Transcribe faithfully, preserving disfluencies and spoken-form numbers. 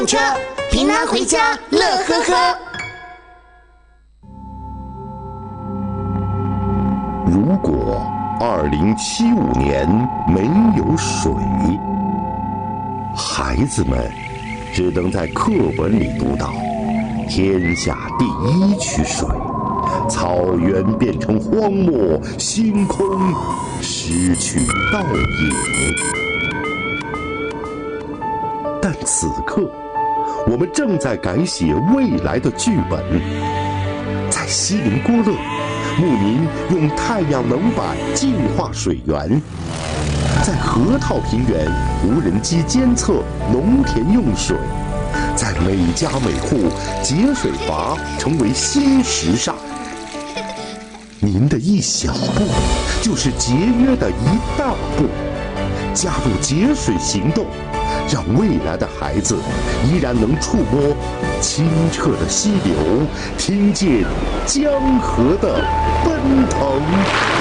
车平安回家，乐呵呵。 如果二零七五年没有水，孩子们只能在课本里读到天下第一区水，草原变成荒漠，星空失去倒影。但此刻我们正在改写未来的剧本。在锡林郭勒，牧民用太阳能板净化水源；在河套平原，无人机监测农田用水；在每家每户，节水阀成为新时尚。您的一小步，就是节约的一大步。加入节水行动，让未来的孩子依然能触摸清澈的溪流，听见江河的奔腾。